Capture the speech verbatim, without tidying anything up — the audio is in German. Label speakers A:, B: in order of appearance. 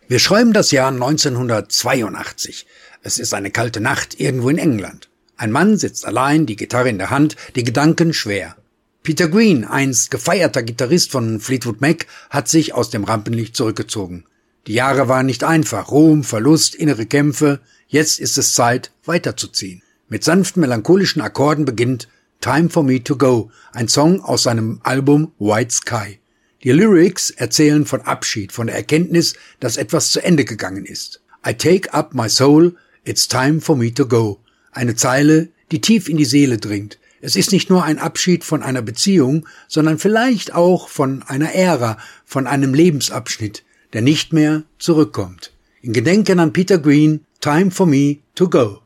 A: Wir schreiben das Jahr neunzehnhundertzweiundachtzig. Es ist eine kalte Nacht irgendwo in England. Ein Mann sitzt allein, die Gitarre in der Hand, die Gedanken schwer. Peter Green, einst gefeierter Gitarrist von Fleetwood Mac, hat sich aus dem Rampenlicht zurückgezogen. Die Jahre waren nicht einfach, Ruhm, Verlust, innere Kämpfe. Jetzt ist es Zeit, weiterzuziehen. Mit sanften, melancholischen Akkorden beginnt Time for Me to Go, ein Song aus seinem Album White Sky. Die Lyrics erzählen von Abschied, von der Erkenntnis, dass etwas zu Ende gegangen ist. I take up my soul, it's time for me to go. Eine Zeile, die tief in die Seele dringt. Es ist nicht nur ein Abschied von einer Beziehung, sondern vielleicht auch von einer Ära, von einem Lebensabschnitt, der nicht mehr zurückkommt. In Gedenken an Peter Green, Time for Me to Go.